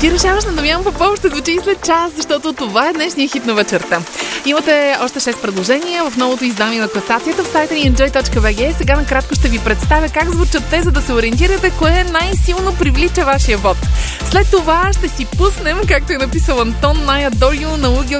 Ти решаваш на Дамян Попов ще звучи и след час, защото това е днешния хит на вечерта. Имате още 6 предложения в новото издание на класацията в сайта ни enjoy.bg. Сега накратко ще ви представя как звучат те, за да се ориентирате кое най-силно привлича вашия вод. След това ще си пуснем, както е написал Антон, I Adore You на Угел